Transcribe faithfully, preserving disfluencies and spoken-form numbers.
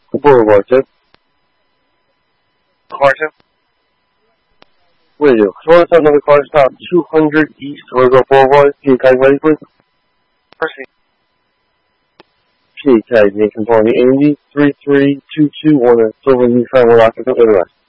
Boulevard, sir. Car two? Radio. Source another car stop two hundred East Roosevelt Boulevard. P A tag ready, please? Proceed. P A tag, Nathan Pawnee, Andy, three three two two one, Silver Nissan, we're occupant with arrest.